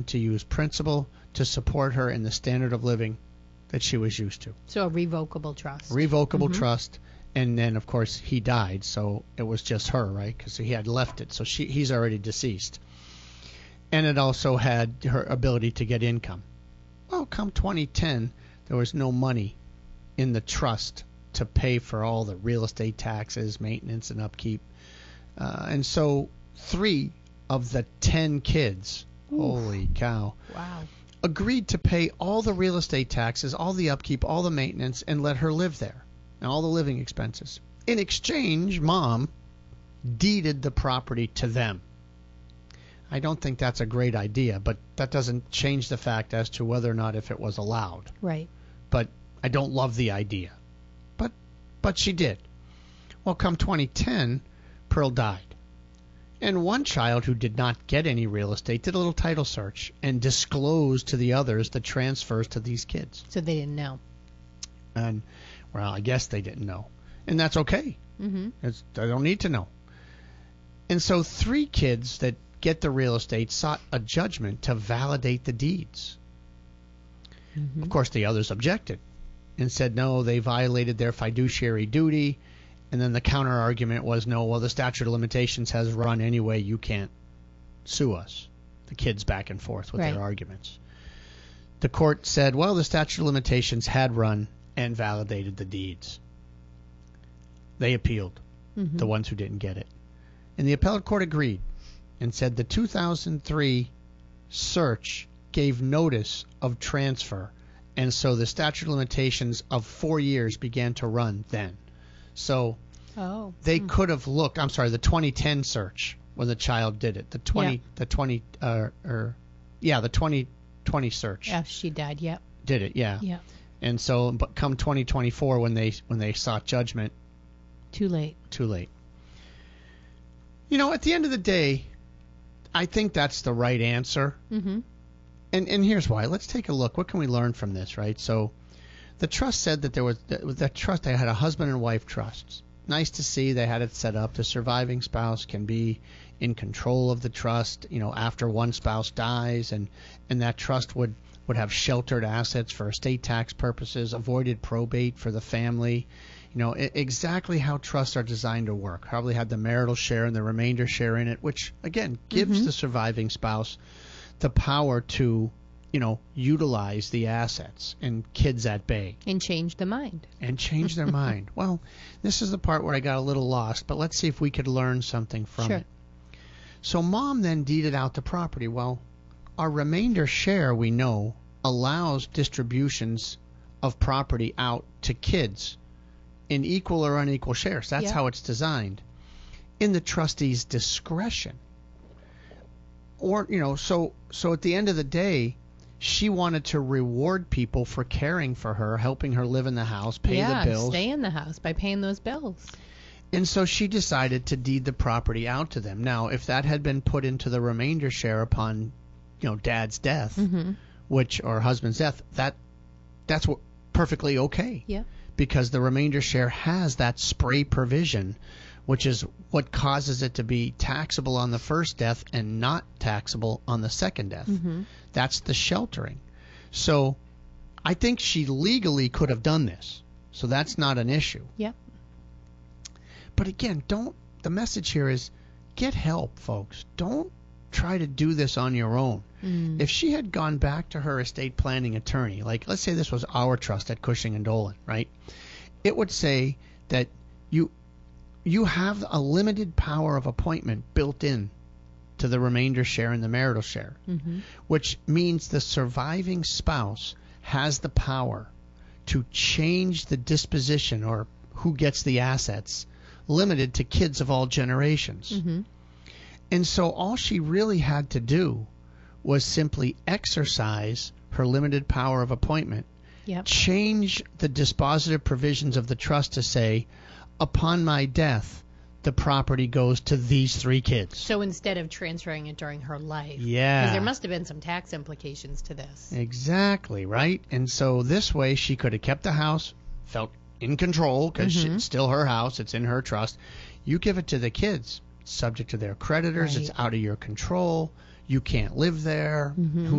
to use principal to support her in the standard of living that she was used to. So a revocable trust. Revocable trust. And then, of course, he died, so it was just her, right? Because he had left it. So he's already deceased. And it also had her ability to get income. Well, come 2010, there was no money in the trust to pay for all the real estate taxes, maintenance, and upkeep. And so 3 of the 10 kids, holy cow, wow, agreed to pay all the real estate taxes, all the upkeep, all the maintenance, and let her live there, and all the living expenses. In exchange, Mom deeded the property to them. I don't think that's a great idea, but that doesn't change the fact as to whether or not if it was allowed. Right. But I don't love the idea. But she did. Well, come 2010, Pearl died. And one child who did not get any real estate did a little title search and disclosed to the others the transfers to these kids. So they didn't know. And, well, I guess they didn't know. And that's okay. Mm-hmm. They don't need to know. And so 3 kids that get the real estate sought a judgment to validate the deeds. Mm-hmm. Of course, the others objected and said, no, they violated their fiduciary duty. And then the counter argument was, no, well, the statute of limitations has run anyway. You can't sue us. The kids back and forth with their arguments. The court said, well, the statute of limitations had run and validated the deeds. They appealed, the ones who didn't get it. And the appellate court agreed and said the 2003 search gave notice of transfer. And so the statute of limitations of 4 years began to run then. So they could have looked. I'm sorry, the 2010 search when the child did it. The 2020 search. After she died, Did it, yeah. Yeah. And so, but come 2024 when they sought judgment. Too late. Too late. You know, at the end of the day, I think that's the right answer. Mm-hmm. And here's why. Let's take a look. What can we learn from this, right? So the trust said that there was that trust. They had a husband and wife trusts. Nice to see they had it set up. The surviving spouse can be in control of the trust, you know, after one spouse dies, and that trust would have sheltered assets for estate tax purposes, avoided probate for the family. You know, exactly how trusts are designed to work. Probably had the marital share and the remainder share in it, which, again, gives the surviving spouse the power to, you know, utilize the assets and kids at bay. And change the mind. And change their mind. Well, this is the part where I got a little lost, but let's see if we could learn something from it. So Mom then deeded out the property. Well, our remainder share, we know, allows distributions of property out to kids in equal or unequal shares. That's how it's designed. In the trustee's discretion. Or, you know, so at the end of the day, she wanted to reward people for caring for her, helping her live in the house, pay the bills. Stay in the house by paying those bills. And so she decided to deed the property out to them. Now, if that had been put into the remainder share upon, you know, Dad's death, or husband's death, that's what perfectly okay. Yeah. Because the remainder share has that spray provision, which is what causes it to be taxable on the first death and not taxable on the second death. That's the sheltering. So I think she legally could have done this. So that's not an issue. Yeah. But again, the message here is get help, folks. Don't try to do this on your own. If she had gone back to her estate planning attorney, like let's say this was our trust at Cushing and Dolan, right? It would say that you have a limited power of appointment built in to the remainder share and the marital share, which means the surviving spouse has the power to change the disposition or who gets the assets limited to kids of all generations. And so all she really had to do was simply exercise her limited power of appointment, change the dispositive provisions of the trust to say, upon my death, the property goes to these 3 kids. So instead of transferring it during her life. Yeah. Because there must have been some tax implications to this. Exactly, right? And so this way she could have kept the house, felt in control because it's still her house, it's in her trust. You give it to the kids, it's subject to their creditors, it's out of your control, you can't live there.